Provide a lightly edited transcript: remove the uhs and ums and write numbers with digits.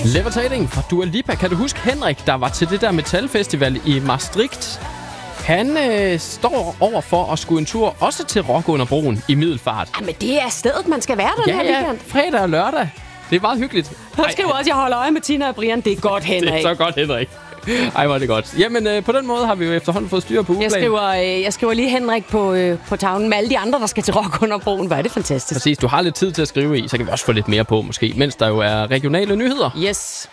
Levitating fra Dua Lipa. Kan du huske Henrik, der var til det der metalfestival i Maastricht? Han står over for at skulle en tur også til Rock under broen i Middelfart. Jamen, det er stedet, man skal være den her weekend. Fredag og lørdag. Det er meget hyggeligt. Han skriver også, at jeg holder øje med Tina og Brian. Det er godt, Henrik. Det er så godt, Henrik. Ej, hvor er det godt. Jamen, på den måde har vi jo efterhånden fået styr på ugeplanen. Jeg skriver lige Henrik på tavlen med alle de andre, der skal til Rock under broen. Hvor er det fantastisk. Præcis, du har lidt tid til at skrive i, så kan vi også få lidt mere på måske, mens der jo er regionale nyheder. Yes.